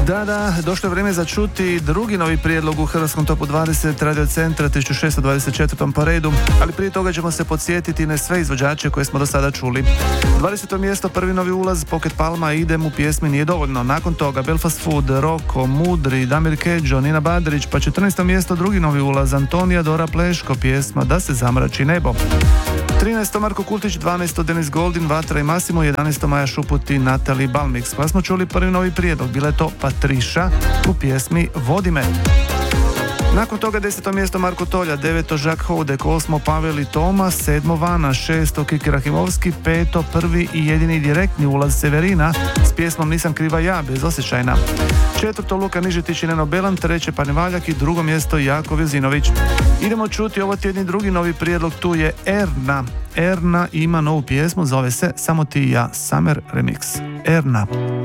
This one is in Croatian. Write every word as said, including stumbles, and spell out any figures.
Da, da, došlo je vrijeme za čuti drugi novi prijedlog u Hrvatskom topu dvadeset Radio Centra tisuću šesto dvadeset četiri po redu, ali prije toga ćemo se podsjetiti na sve izvođače koje smo do sada čuli. dvadeseto mjesto, prvi novi ulaz, Pocket Palma, Idem u pjesmi Nije dovoljno. Nakon toga Belfast Food, Roko, Mudri, Damir Kedžo, Nina Badrić, pa četrnaesto mjesto, drugi novi ulaz, Antonija Dora Pleško, pjesma Da se zamrači nebo. trinaesto Marko Kultić, dvanaesto Denis Goldin, Vatra i Massimo, jedanaesto Maja Šuput i Natalie Balmix. Pa smo čuli prvi novi prijedlog, bila je to Patriša u pjesmi Vodi me. Nakon toga deseto mjesto Marko Tolja, deveto Žak Houdek, osmo Pavel i Toma, sedmo Vana, šesto Kiki Rahimovski, peto prvi i jedini direktni ulaz Severina s pjesmom Nisam kriva ja, bezosjećajna. Četvrto Luka Nižetić i Neno Belan, treće Pane Valjak i drugo mjesto Jakov Jezinović. Idemo čuti ovo tjedni drugi novi prijedlog, tu je Erna. Erna ima novu pjesmu, zove se Samo ti i ja, Summer Remix. Erna.